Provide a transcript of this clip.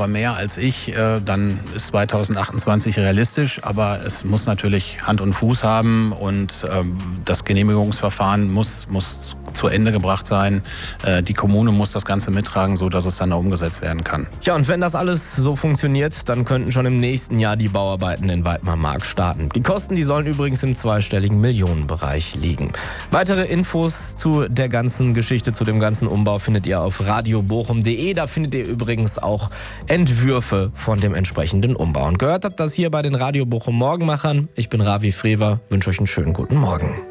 aber mehr als ich, dann ist 2028 realistisch. Aber es muss natürlich Hand und Fuß haben und das Genehmigungsverfahren muss zu Ende gebracht sein. Die Kommune muss das Ganze mittragen, sodass es dann umgesetzt werden kann. Ja, und wenn das alles so funktioniert, dann könnten schon im nächsten Jahr die Bauarbeiten in Weidmar-Mark starten. Die Kosten, die sollen übrigens im zweistelligen Millionenbereich liegen. Weitere Infos zu der ganzen Geschichte, zu dem ganzen Umbau findet ihr auf radiobochum.de. Da findet ihr übrigens auch Entwürfe von dem entsprechenden Umbau. Und gehört habt das hier bei den Radio Bochum Morgenmachern. Ich bin Ravi Frewer, wünsche euch einen schönen guten Morgen.